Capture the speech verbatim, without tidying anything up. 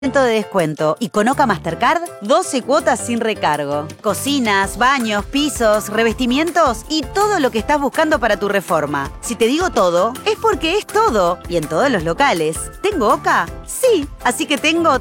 de descuento y con Oca Mastercard, doce cuotas sin recargo. Cocinas, baños, pisos, revestimientos y todo lo que estás buscando para tu reforma. Si te digo todo, es porque es todo y en todos los locales. ¿Tengo Oca? Sí, así que tengo